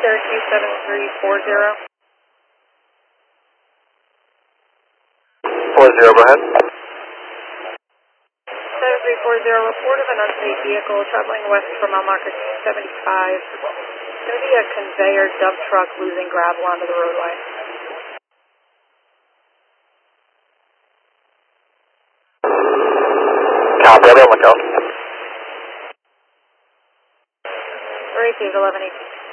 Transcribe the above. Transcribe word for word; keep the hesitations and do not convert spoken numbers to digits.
Cherokee seven three four zero. four zero, go ahead. seven three four zero, report of an unsafe vehicle traveling west from mile marker seventy-five. It's going to be a conveyor dump truck losing gravel onto the roadway. Copy, I'll be on the count. Received eleven eighteen.